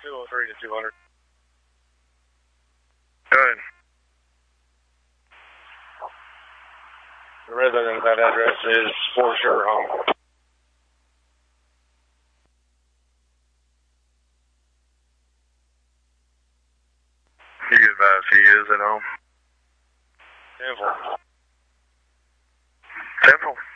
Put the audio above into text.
203 to 200. Go ahead. The resident at that address is Fort Sugar Home. You can advise he is at home. Temple. Temple.